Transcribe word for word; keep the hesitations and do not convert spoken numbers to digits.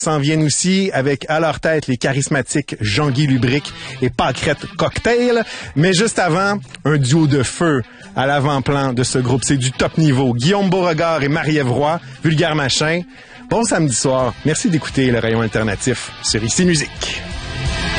s'en viennent aussi avec à leur tête les charismatiques Jean-Guy Lubric et Pâquerette Cocktail. Mais juste avant, un duo de feu à l'avant-plan de ce groupe. C'est du top niveau. Guillaume Beauregard et Marie-Ève Roy, Vulgaire Machin. Bon samedi soir. Merci d'écouter le Rayon Alternatif sur Ici Musique.